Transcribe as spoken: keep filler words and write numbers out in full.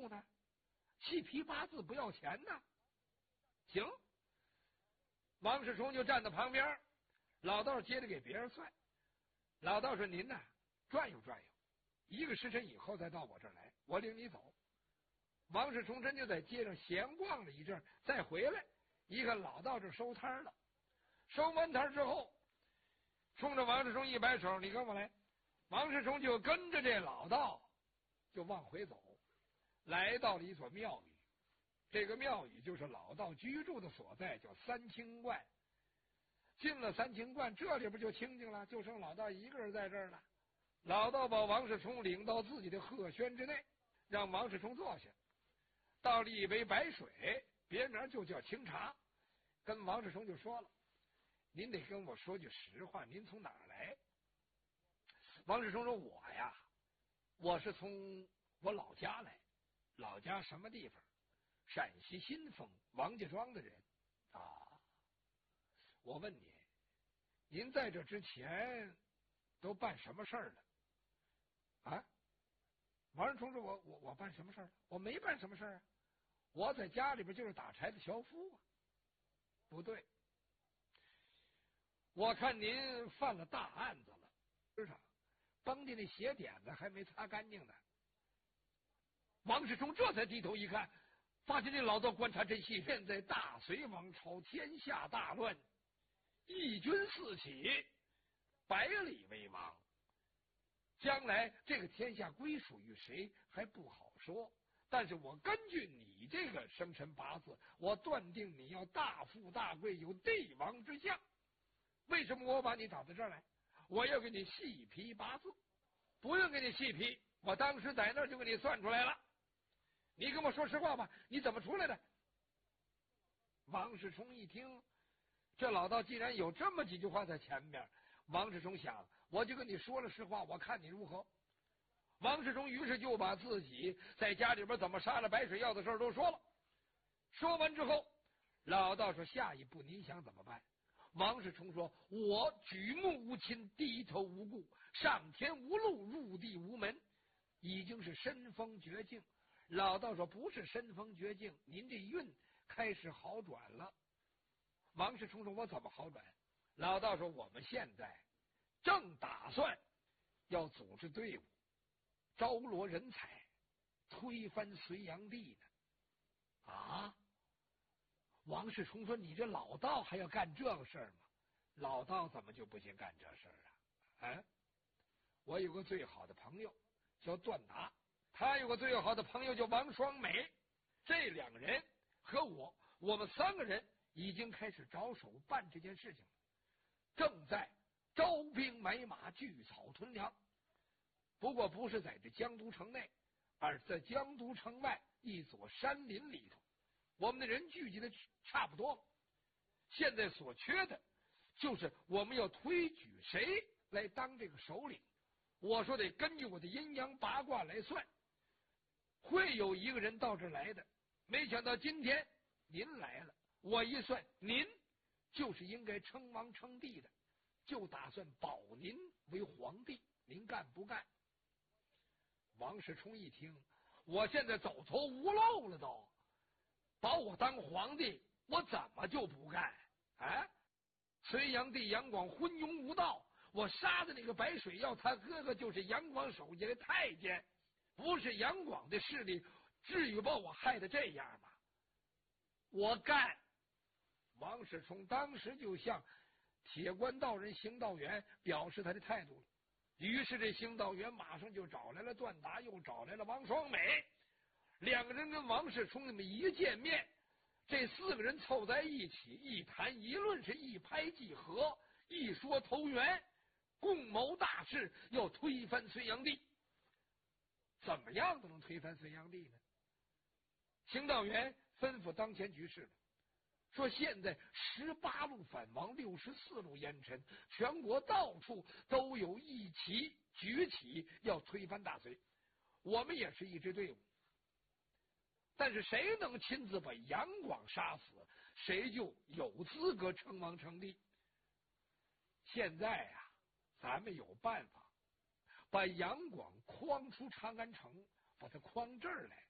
呢？细皮八字不要钱呢？行，王世充就站在旁边，老道接着给别人算。老道说：“您呢，转悠转悠，一个时辰以后再到我这儿来，我领你走。”王世充真就在街上闲逛了一阵，再回来，一看老道这收摊了。收完摊之后，冲着王世充一摆手：“你跟我来。”王世充就跟着这老道就往回走，来到了一所庙宇。这个庙宇就是老道居住的所在，叫三清观。进了三清观，这里边就清静了，就剩老道一个人在这儿了。老道把王世充领到自己的鹤轩之内，让王世充坐下，倒了一杯白水，别名就叫清茶，跟王世充就说了：“您得跟我说句实话，您从哪儿来？”王世充说：“我呀，我是从我老家来，老家什么地方？陕西新丰王家庄的人啊。我问你，您在这之前都办什么事儿了？”啊，王世充说：“我我我办什么事儿了？我没办什么事儿啊，我在家里边就是打柴的樵夫啊。”不对，我看您犯了大案子了，身上绷的那血点子还没擦干净呢。王世充这才低头一看，发现这老道观察真细。现在大隋王朝天下大乱，义军四起，百里为王，将来这个天下归属于谁还不好说。但是我根据你这个生辰八字，我断定你要大富大贵，有帝王之相。为什么我把你找到这儿来？我要给你细批八字，不用给你细批，我当时在那儿就给你算出来了。你跟我说实话吧，你怎么出来的？王世充一听，这老道既然有这么几句话在前面，王世充想，我就跟你说了实话，我看你如何。王世充于是就把自己在家里边怎么杀了白水药的事都说了。说完之后，老道说：“下一步您想怎么办？”王世充说：“我举目无亲，低头无顾，上天无路，入地无门，已经是身风绝境。”老道说：“不是身风绝境，您这运开始好转了。”王世充说：“我怎么好转？”老道说：“我们现在正打算要组织队伍，招罗人才，推翻隋炀帝呢。”啊！王世充说：“你这老道还要干这个事儿吗？老道怎么就不行干这事儿啊？啊！我有个最好的朋友叫段达，他有个最好的朋友叫王双美，这两个人和我，我们三个人已经开始着手办这件事情了，正在招兵买马，聚草屯粮。不过不是在这江都城内，而是在江都城外一所山林里头。我们的人聚集的差不多了，现在所缺的就是我们要推举谁来当这个首领。我说得根据我的阴阳八卦来算，会有一个人到这儿来的。没想到今天您来了，我一算，您就是应该称王称帝的，就打算保您为皇帝，您干不干？王世充一听，我现在走投无路了都。把我当皇帝，我怎么就不干？啊！隋炀帝杨广昏庸无道，我杀的那个白水药，他哥哥就是杨广手下的太监，不是杨广的势力，至于把我害得这样吗？我干！王世充当时就向铁关道人邢道元表示他的态度了。于是这邢道元马上就找来了段达，又找来了王双美。两个人跟王世充那么一见面，这四个人凑在一起，一谈一论，是一拍即合，一说投缘，共谋大事，要推翻隋炀帝。怎么样都能推翻隋炀帝呢？邢道元吩咐当前局势了，说现在十八路反王，六十四路烟尘，全国到处都有一起举起要推翻大隋，我们也是一支队伍。但是谁能亲自把杨广杀死，谁就有资格称王称帝。现在啊，咱们有办法把杨广诓出长安城，把他诓这儿来，